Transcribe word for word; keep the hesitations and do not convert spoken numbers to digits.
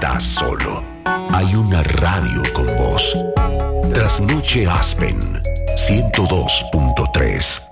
estás solo. Hay una radio con vos. Trasnoche Aspen ciento dos punto tres.